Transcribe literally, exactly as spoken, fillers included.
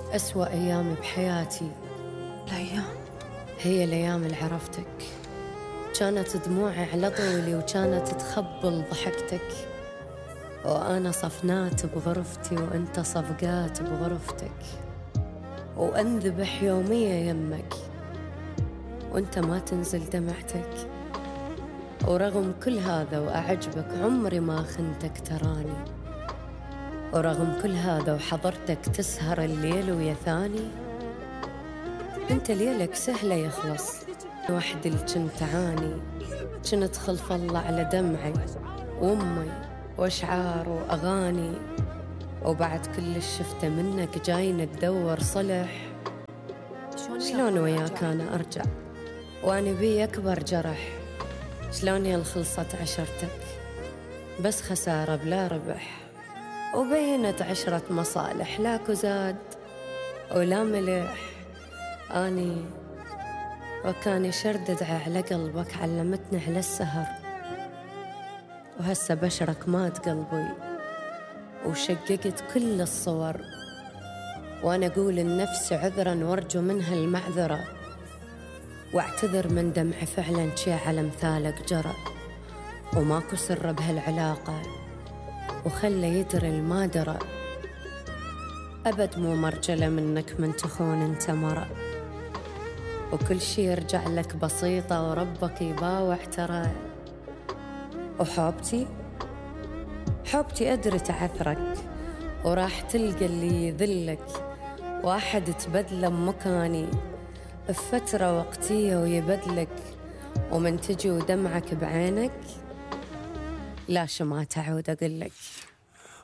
أسوأ أيام بحياتي الأيام هي الأيام اللي عرفتك. كانت دموعي على طولي وكانت تخبل ضحكتك، وأنا صفنات بغرفتي وأنت صفقات بغرفتك، وأنذبح يومية يمك وأنت ما تنزل دمعتك. ورغم كل هذا وأعجبك عمري ما خنتك تراني، ورغم كل هذا وحضرتك تسهر الليل ويا ثاني. انت ليلك سهلة يخلص، وحدي اللي كنت عاني، كنت خلف الله على دمعي وامي واشعار واغاني. وبعد كل الشفته منك جاينا تدور صلح. شلون وياك انا ارجع وانا بي اكبر جرح؟ شلون يا خلصت عشرتك بس خسارة بلا ربح؟ وبينت عشرة مصالح لا كزاد ولا ملح. أني وكان يشردد على قلبك علمتني على السهر، وهسه بشرك مات قلبي وشققت كل الصور. وأنا أقول لنفسي عذرا وارجو منها المعذرة، واعتذر من دمع فعلا شي على مثالك جرى. وماكو سر بهالعلاقة وخلى يدري الما درى. أبد مو مرجلة منك من تخون انت مرة، وكل شي يرجع لك بسيطة وربك يباوع ترى. وحوبتي حوبتي أدري تعثرك، وراح تلقى اللي يذلك واحد تبدله بمكاني بفترة وقتية ويبدلك. ومن تجي ودمعك بعينك لا شو ما تعود أقولك.